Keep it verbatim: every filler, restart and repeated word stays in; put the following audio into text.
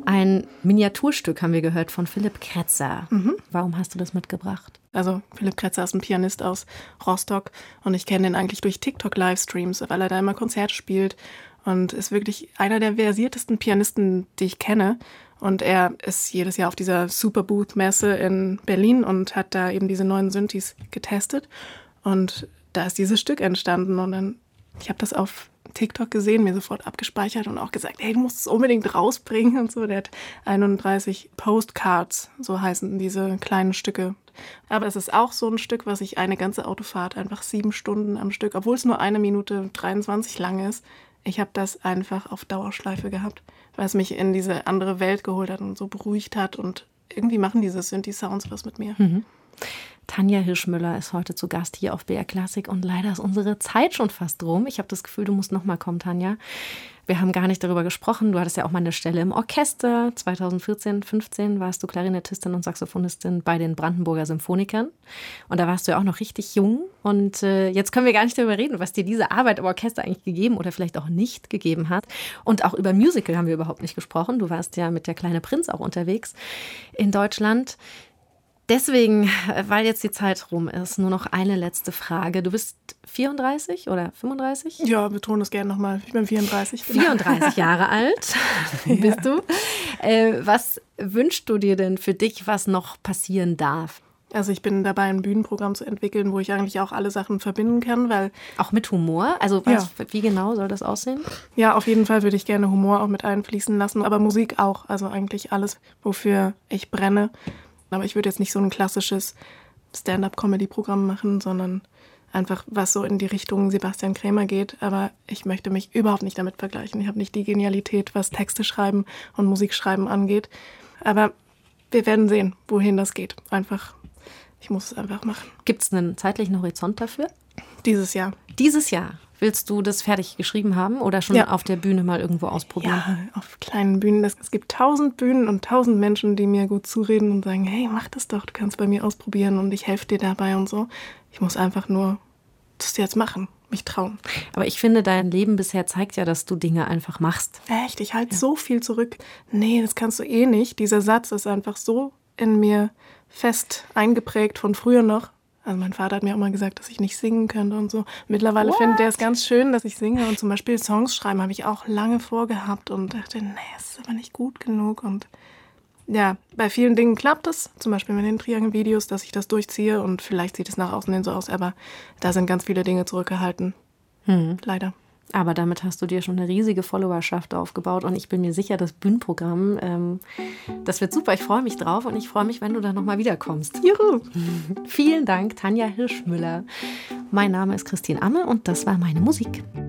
Ein Miniaturstück haben wir gehört von Philipp Kretzer. Mhm. Warum hast du das mitgebracht? Also Philipp Kretzer ist ein Pianist aus Rostock und ich kenne den eigentlich durch TikTok-Livestreams, weil er da immer Konzerte spielt und ist wirklich einer der versiertesten Pianisten, die ich kenne. Und er ist jedes Jahr auf dieser Superbooth-Messe in Berlin und hat da eben diese neuen Synthes getestet. Und da ist dieses Stück entstanden und dann, ich habe das auf TikTok gesehen, mir sofort abgespeichert und auch gesagt, hey, du musst es unbedingt rausbringen und so. Der hat einunddreißig Postcards, so heißen diese kleinen Stücke. Aber es ist auch so ein Stück, was ich eine ganze Autofahrt, einfach sieben Stunden am Stück, obwohl es nur eine Minute dreiundzwanzig lang ist, ich habe das einfach auf Dauerschleife gehabt, weil es mich in diese andere Welt geholt hat und so beruhigt hat und irgendwie machen diese Synthi-Sounds was mit mir. Mhm. Tanja Hirschmüller ist heute zu Gast hier auf B R Klassik und leider ist unsere Zeit schon fast rum. Ich habe das Gefühl, du musst noch mal kommen, Tanja. Wir haben gar nicht darüber gesprochen. Du hattest ja auch mal eine Stelle im Orchester. zweitausendvierzehn, fünfzehn warst du Klarinettistin und Saxophonistin bei den Brandenburger Symphonikern. Und da warst du ja auch noch richtig jung. Und äh, jetzt können wir gar nicht darüber reden, was dir diese Arbeit im Orchester eigentlich gegeben oder vielleicht auch nicht gegeben hat. Und auch über Musical haben wir überhaupt nicht gesprochen. Du warst ja mit der Kleine Prinz auch unterwegs in Deutschland. Deswegen, weil jetzt die Zeit rum ist, nur noch eine letzte Frage. Du bist vierunddreißig oder fünfunddreißig? Ja, betone es gerne nochmal. Ich bin vierunddreißig. vierunddreißig Jahre alt bist du. Äh, was wünschst du dir denn für dich, was noch passieren darf? Also ich bin dabei, ein Bühnenprogramm zu entwickeln, wo ich eigentlich auch alle Sachen verbinden kann, weil... Auch mit Humor? Also was, ja. Wie genau soll das aussehen? Ja, auf jeden Fall würde ich gerne Humor auch mit einfließen lassen, aber Musik auch. Also eigentlich alles, wofür ich brenne. Aber ich würde jetzt nicht so ein klassisches Stand-up-Comedy-Programm machen, sondern einfach was so in die Richtung Sebastian Krämer geht. Aber ich möchte mich überhaupt nicht damit vergleichen. Ich habe nicht die Genialität, was Texte schreiben und Musik schreiben angeht. Aber wir werden sehen, wohin das geht. Einfach, ich muss es einfach machen. Gibt es einen zeitlichen Horizont dafür? Dieses Jahr. Dieses Jahr? Willst du das fertig geschrieben haben oder schon ja. auf der Bühne mal irgendwo ausprobieren? Ja, auf kleinen Bühnen. Es gibt tausend Bühnen und tausend Menschen, die mir gut zureden und sagen, hey, mach das doch, du kannst bei mir ausprobieren und ich helfe dir dabei und so. Ich muss einfach nur das jetzt machen, mich trauen. Aber ich finde, dein Leben bisher zeigt ja, dass du Dinge einfach machst. Echt, ich halte ja. so viel zurück. Nee, das kannst du eh nicht. Dieser Satz ist einfach so in mir fest eingeprägt von früher noch. Also mein Vater hat mir auch mal gesagt, dass ich nicht singen könnte und so. Mittlerweile findet er es ganz schön, dass ich singe. Und zum Beispiel Songs schreiben habe ich auch lange vorgehabt und dachte, nee, es ist aber nicht gut genug. Und ja, bei vielen Dingen klappt es. Zum Beispiel mit den Triangelvideos, dass ich das durchziehe. Und vielleicht sieht es nach außen hin so aus, aber da sind ganz viele Dinge zurückgehalten. Hm. Leider. Aber damit hast du dir schon eine riesige Followerschaft aufgebaut und ich bin mir sicher, das Bühnenprogramm, ähm, das wird super. Ich freue mich drauf und ich freue mich, wenn du dann nochmal wiederkommst. Juhu! Vielen Dank, Tanja Hirschmüller. Mein Name ist Christine Amme und das war meine Musik.